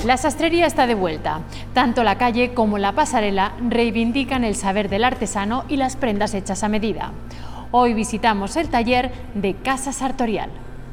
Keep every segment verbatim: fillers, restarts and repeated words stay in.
La sastrería está de vuelta. Tanto la calle como la pasarela reivindican el saber del artesano y las prendas hechas a medida. Hoy visitamos el taller de Casa Sartorial.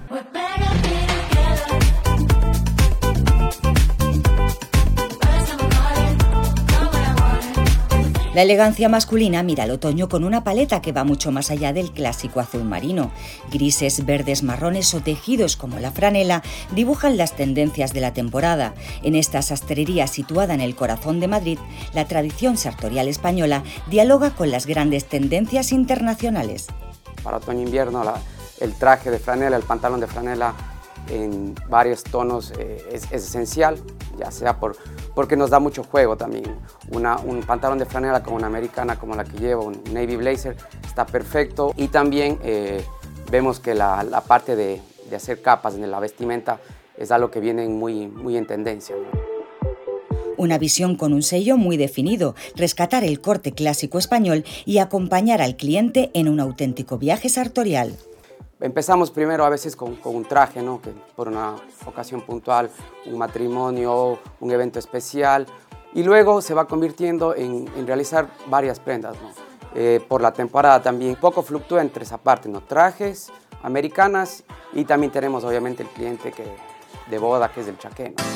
La elegancia masculina mira al otoño con una paleta que va mucho más allá del clásico azul marino. Grises, verdes, marrones o tejidos como la franela dibujan las tendencias de la temporada. En esta sastrería situada en el corazón de Madrid, la tradición sartorial española dialoga con las grandes tendencias internacionales. Para otoño-invierno, el traje de franela, el pantalón de franela en varios tonos eh, es, es esencial, ya sea por, porque nos da mucho juego también. Una, un pantalón de franela con una americana como la que llevo, un navy blazer, está perfecto. Y también eh, vemos que la, la parte de, de hacer capas en la vestimenta es algo que viene muy, muy en tendencia, ¿no? Una visión con un sello muy definido, rescatar el corte clásico español y acompañar al cliente en un auténtico viaje sartorial. Empezamos primero a veces con, con un traje, ¿no? Que por una ocasión puntual, un matrimonio, un evento especial, y luego se va convirtiendo en, en realizar varias prendas, ¿no? Eh, por la temporada también, poco fluctúa entre esa parte, ¿no? Trajes, americanas, y también tenemos obviamente el cliente que, de boda, que es el chaqué, ¿no?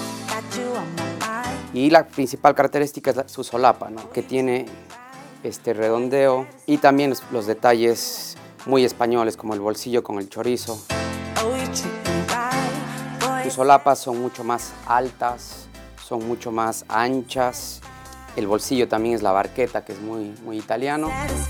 Y la principal característica es la, su solapa, ¿no? Que tiene este redondeo y también los, los detalles muy españoles, como el bolsillo con el chorizo. Sus solapas son mucho más altas, son mucho más anchas. El bolsillo también es la barqueta, que es muy, muy italiano.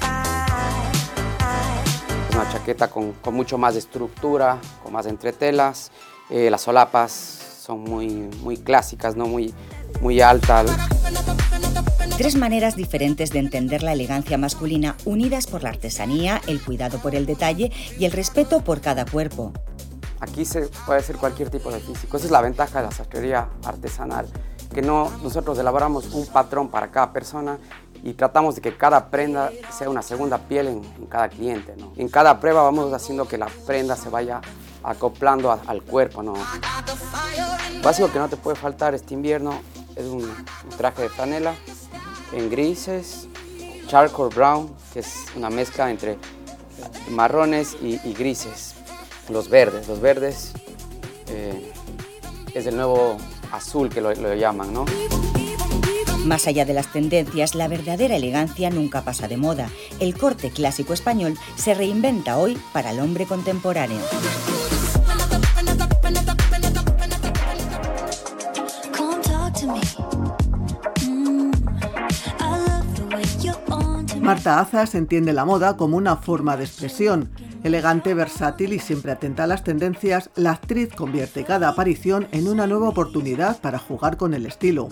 Es una chaqueta con, con mucho más estructura, con más entretelas. Eh, las solapas son muy, muy clásicas, ¿no? Muy, muy altas. Tres maneras diferentes de entender la elegancia masculina, unidas por la artesanía, el cuidado por el detalle y el respeto por cada cuerpo. Aquí se puede hacer cualquier tipo de físico. Esa es la ventaja de la sastrería artesanal, que no, nosotros elaboramos un patrón para cada persona y tratamos de que cada prenda sea una segunda piel en, en cada cliente, ¿no? En cada prueba vamos haciendo que la prenda se vaya acoplando a, al cuerpo, ¿no? Básico que no te puede faltar este invierno es un, un traje de franela en grises, charcoal brown, que es una mezcla entre marrones y, y grises. Los verdes, los verdes eh, es el nuevo azul que lo, lo llaman, ¿no? Más allá de las tendencias, la verdadera elegancia nunca pasa de moda. El corte clásico español se reinventa hoy para el hombre contemporáneo. Marta Azas entiende la moda como una forma de expresión. Elegante, versátil y siempre atenta a las tendencias, la actriz convierte cada aparición en una nueva oportunidad para jugar con el estilo.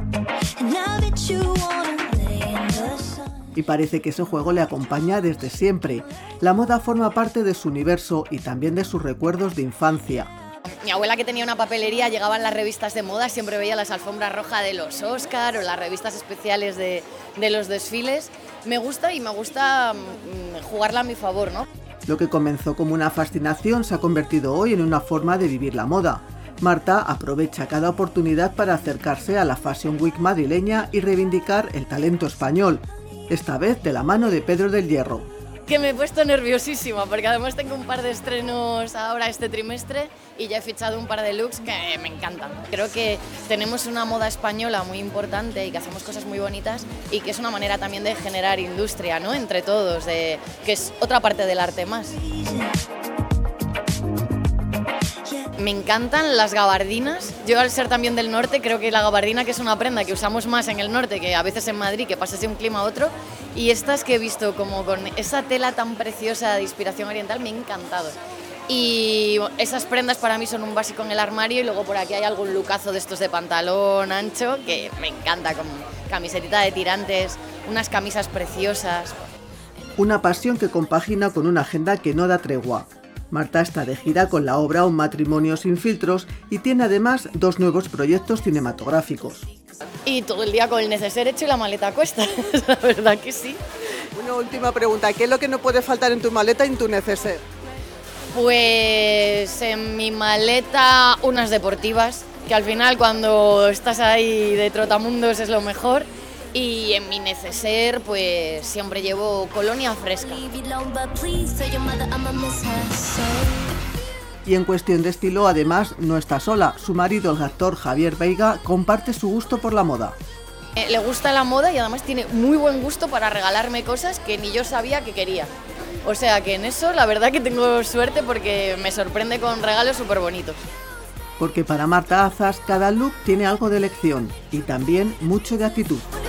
Y parece que ese juego le acompaña desde siempre. La moda forma parte de su universo y también de sus recuerdos de infancia. Mi abuela, que tenía una papelería, llegaban las revistas de moda, siempre veía las alfombras rojas de los Oscar o las revistas especiales de, de los desfiles. Me gusta y me gusta jugarla a mi favor, ¿no? Lo que comenzó como una fascinación se ha convertido hoy en una forma de vivir la moda. Marta aprovecha cada oportunidad para acercarse a la Fashion Week madrileña y reivindicar el talento español, esta vez de la mano de Pedro del Hierro. Que me he puesto nerviosísima, porque además tengo un par de estrenos ahora este trimestre y ya he fichado un par de looks que me encantan. Creo que tenemos una moda española muy importante y que hacemos cosas muy bonitas y que es una manera también de generar industria, ¿no? Entre todos, de, que es otra parte del arte más. Me encantan las gabardinas. Yo, al ser también del norte, creo que la gabardina, que es una prenda que usamos más en el norte que a veces en Madrid, que pasas de un clima a otro, y estas que he visto como con esa tela tan preciosa de inspiración oriental, me han encantado. Y esas prendas para mí son un básico en el armario, y luego por aquí hay algún lookazo de estos de pantalón ancho que me encanta, con camisetita de tirantes, unas camisas preciosas. Una pasión que compagina con una agenda que no da tregua. Marta está de gira con la obra Un matrimonio sin filtros y tiene además dos nuevos proyectos cinematográficos. Y todo el día con el neceser hecho y la maleta a cuestas, la verdad que sí. Una última pregunta, ¿qué es lo que no puede faltar en tu maleta y en tu neceser? Pues en mi maleta unas deportivas, que al final cuando estás ahí de trotamundos es lo mejor. Y en mi neceser pues siempre llevo colonia fresca. Y en cuestión de estilo, además, no está sola. Su marido, el actor Javier Veiga, comparte su gusto por la moda. Eh, le gusta la moda y además tiene muy buen gusto para regalarme cosas que ni yo sabía que quería. O sea que en eso la verdad que tengo suerte porque me sorprende con regalos súper bonitos. Porque para Marta Azas cada look tiene algo de elección y también mucho de actitud.